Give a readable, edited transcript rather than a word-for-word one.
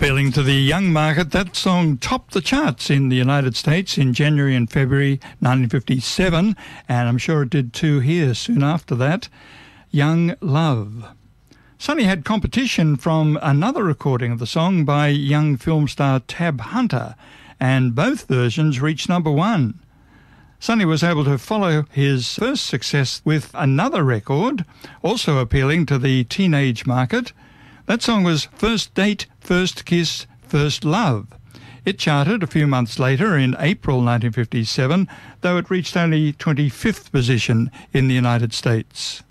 Appealing to the young market, that song topped the charts in the United States in January and February 1957, and I'm sure it did too here soon after that. Young Love. Sonny had competition from another recording of the song by young film star Tab Hunter, and both versions reached number one. Sonny was able to follow his first success with another record, also appealing to the teenage market. That song was First Date, First Kiss, First Love. It charted a few months later in April 1957, though it reached only 25th position in the United States.